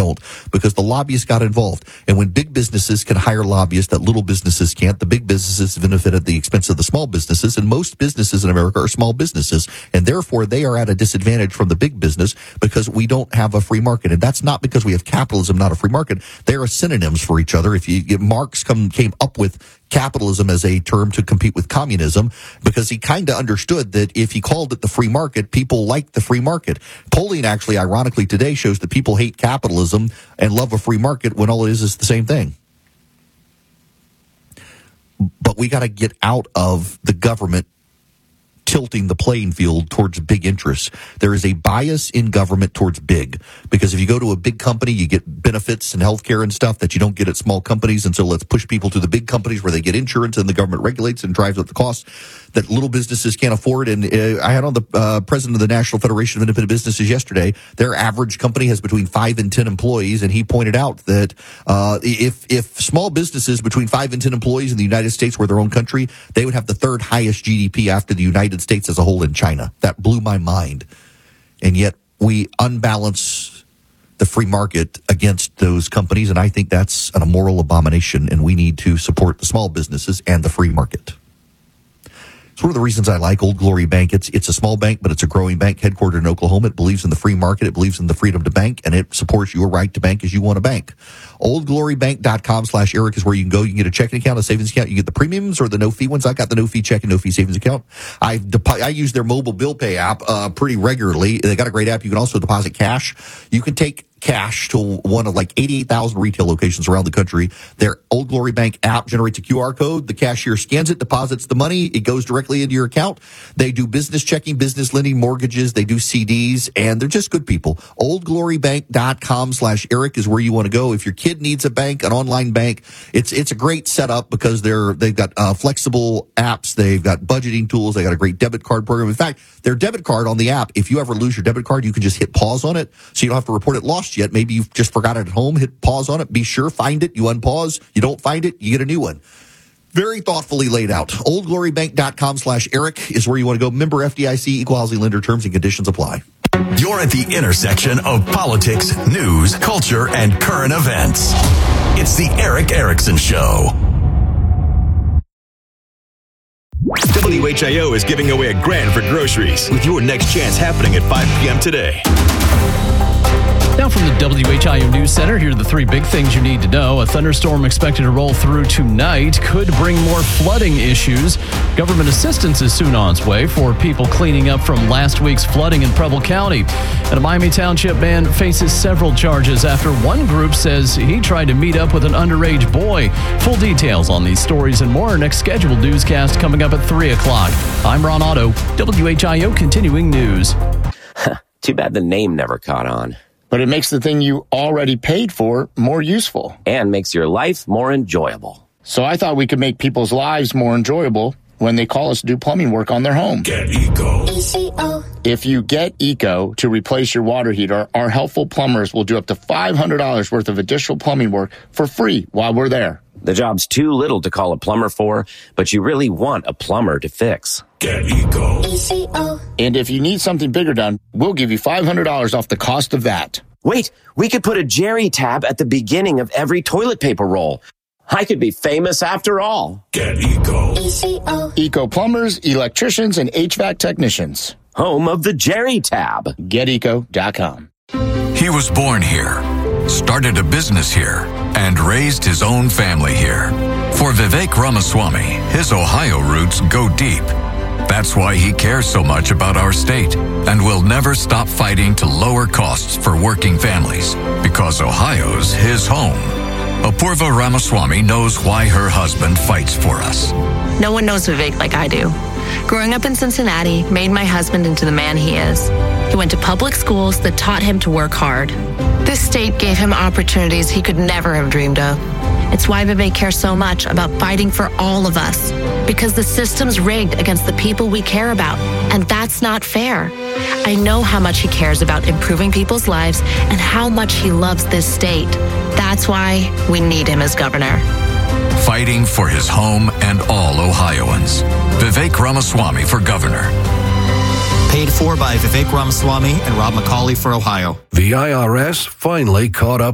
don't, because the lobbyists got involved. And when big businesses can hire lobbyists that little businesses can't, the big businesses benefit at the expense of the small businesses, and most businesses in America are small businesses, and therefore they are at a disadvantage from the big business because we don't have a free market. And that's not because we have capitalism, not a free market. They are synonyms for each other. Marx came up with capitalism as a term to compete with communism because he kind of understood that if he called it the free market, people liked the free market. Polling actually, ironically, today shows that people hate capitalism and love a free market when all it is the same thing. But we got to get out of the government tilting the playing field towards big interests. There is a bias in government towards big, because if you go to a big company, you get benefits and healthcare and stuff that you don't get at small companies. And so let's push people to the big companies where they get insurance and the government regulates and drives up the costs that little businesses can't afford. And I had on the president of the National Federation of Independent Businesses yesterday. Their average company has between 5 and 10 employees. And he pointed out that if small businesses between 5 and 10 employees in the United States were their own country, they would have the third highest GDP after the United States as a whole in China. That blew my mind. And yet we unbalance the free market against those companies, and I think that's an immoral abomination, and we need to support the small businesses and the free market. It's one of the reasons I like Old Glory Bank. It's a small bank, but it's a growing bank headquartered in Oklahoma. It believes in the free market. It believes in the freedom to bank, and it supports your right to bank as you want to bank. OldGloryBank.com/Eric is where you can go. You can get a checking account, a savings account. You get the premiums or the no-fee ones. I got the no-fee checking, no-fee savings account. I use their mobile bill pay app pretty regularly. They got a great app. You can also deposit cash. You can take cash to one of like 88,000 retail locations around the country. Their Old Glory Bank app generates a QR code. The cashier scans it, deposits the money. It goes directly into your account. They do business checking, business lending, mortgages. They do CDs, and they're just good people. OldGloryBank.com/Eric is where you want to go. If your kid needs a bank, an online bank, it's a great setup because they've got flexible apps. They've got budgeting tools. They got a great debit card program. In fact, their debit card on the app, if you ever lose your debit card, you can just hit pause on it, so you don't have to report it lost yet. Maybe you've just forgot it at home. Hit pause on it. Be sure, find it. You unpause. You don't find it, you get a new one. Very thoughtfully laid out. OldGloryBank.com/Eric is where you want to go. Member FDIC, equal housing lender, terms and conditions apply. You're at the intersection of politics, news, culture, and current events. It's the Erick Erickson Show. WHIO is giving away $1,000 for groceries with your next chance happening at 5 p.m. today. Now from the WHIO News Center, here are the three big things you need to know. A thunderstorm expected to roll through tonight could bring more flooding issues. Government assistance is soon on its way for people cleaning up from last week's flooding in Preble County. And a Miami Township man faces several charges after one group says he tried to meet up with an underage boy. Full details on these stories and more. Next scheduled newscast coming up at 3 o'clock. I'm Ron Otto, WHIO Continuing News. Too bad the name never caught on. But it makes the thing you already paid for more useful. And makes your life more enjoyable. So I thought we could make people's lives more enjoyable when they call us to do plumbing work on their home. Get Eco. If you get Eco to replace your water heater, our helpful plumbers will do up to $500 worth of additional plumbing work for free while we're there. The job's too little to call a plumber for, but you really want a plumber to fix. Get Eco. And if you need something bigger done, we'll give you $500 off the cost of that. Wait, we could put a Jerry tab at the beginning of every toilet paper roll. I could be famous after all. Get Eco. Eco plumbers, electricians, and HVAC technicians. Home of the Jerry tab. GetEco.com. He was born here, started a business here, and raised his own family here. For Vivek Ramaswamy, his Ohio roots go deep. That's why he cares so much about our state and will never stop fighting to lower costs for working families, because Ohio's his home. Apurva Ramaswamy knows why her husband fights for us. No one knows Vivek like I do. Growing up in Cincinnati made my husband into the man he is. He went to public schools that taught him to work hard. This state gave him opportunities he could never have dreamed of. It's why Vivek cares so much about fighting for all of us, because the system's rigged against the people we care about, and that's not fair. I know how much he cares about improving people's lives and how much he loves this state. That's why we need him as governor. Fighting for his home and all Ohioans. Vivek Ramaswamy for governor. Paid for by Vivek Ramaswamy and Rob McCauley for Ohio. The IRS finally caught up